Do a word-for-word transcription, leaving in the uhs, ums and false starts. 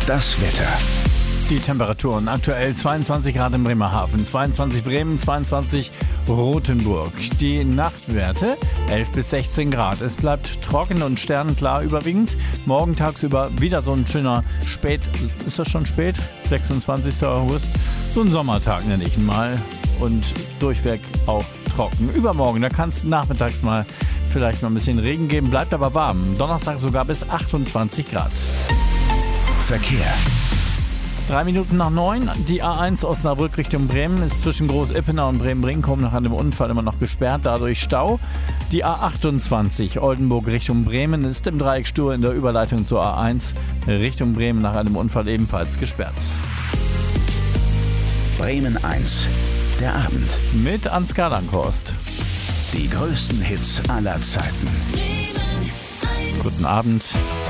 Das Wetter. Die Temperaturen aktuell zweiundzwanzig Grad in Bremerhaven, zweiundzwanzig Bremen, zweiundzwanzig Rothenburg. Die Nachtwerte elf bis sechzehn Grad. Es bleibt trocken und sternklar überwiegend. Morgen tagsüber wieder so ein schöner Spät... Ist das schon spät? sechsundzwanzigster August. So ein Sommertag nenne ich ihn mal. Und durchweg auch trocken. Übermorgen, da kann es nachmittags mal vielleicht mal ein bisschen Regen geben. Bleibt aber warm. Donnerstag sogar bis achtundzwanzig Grad. Verkehr. Drei Minuten nach neun, die A eins Osnabrück Richtung Bremen ist zwischen Groß-Ippenau und Bremen-Brinkum nach einem Unfall immer noch gesperrt, dadurch Stau. Die A achtundzwanzig Oldenburg Richtung Bremen ist im Dreieck stur in der Überleitung zur A eins Richtung Bremen nach einem Unfall ebenfalls gesperrt. Bremen eins, der Abend. Mit Ansgar Langhorst. Die größten Hits aller Zeiten. Guten Abend.